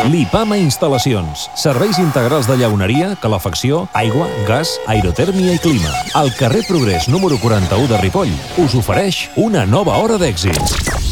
Lipama Instal·lacions. Serveis integrals de llauneria, calefacció, aigua, gas, aerotèrmia i clima. Al carrer Progrés número 41 de Ripoll us ofereix una nova hora d'èxits.